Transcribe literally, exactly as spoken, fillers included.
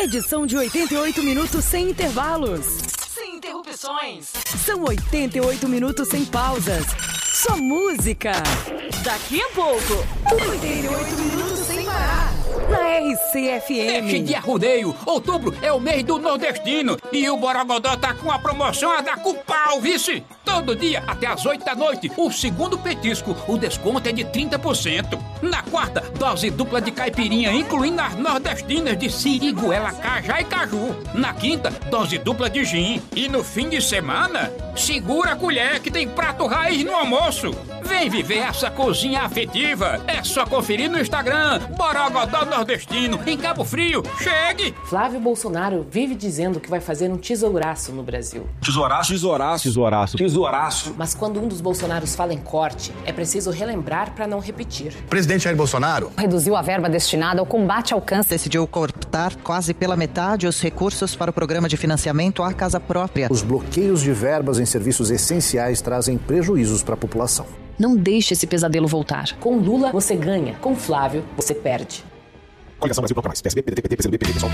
Edição de oitenta e oito minutos sem intervalos. Sem interrupções. São oitenta e oito minutos sem pausas. Só música. Daqui a pouco, oitenta e oito minutos sem parar. Na R C F M. Deixe de arrudeio. Outubro é o mês do nordestino. E o Borogodó tá com a promoção a dar com pau, vice. Todo dia, até às oito da noite, o segundo petisco, o desconto é de trinta por cento. Na quarta, dose dupla de caipirinha, incluindo as nordestinas de siriguela, cajá e caju. Na quinta, dose dupla de gin. E no fim de semana, segura a colher que tem prato raiz no almoço. Vem viver essa cozinha afetiva. É só conferir no Instagram, Borogodó Nordestino, em Cabo Frio. Chegue! Flávio Bolsonaro vive dizendo que vai fazer um tesouraço no Brasil. Tesouraço? Tesouraço. Tesouraço. Tesouraço. Mas quando um dos Bolsonaros fala em corte, é preciso relembrar para não repetir. Presidente Jair Bolsonaro reduziu a verba destinada ao combate ao câncer. Decidiu cortar quase pela metade os recursos para o programa de financiamento à casa própria. Os bloqueios de verbas em serviços essenciais trazem prejuízos para a população. Não deixe esse pesadelo voltar. Com Lula, você ganha. Com Flávio, você perde. Coligação Brasil Procura Mais. P S B, P D T, P T, P C do B, P D, PSOL,